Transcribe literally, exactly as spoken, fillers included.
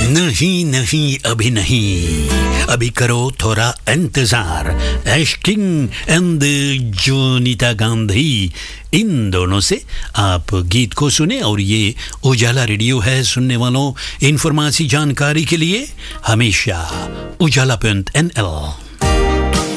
नहीं नहीं अभी नहीं, अभी करो थोड़ा इंतजार। ऐश किंग एंड जोनीता गांधी, इन दोनों से आप गीत को सुने। और ये उजाला रेडियो है, सुनने वालों इन्फॉर्मेशन जानकारी के लिए हमेशा उजाला पॉइंट एन एल।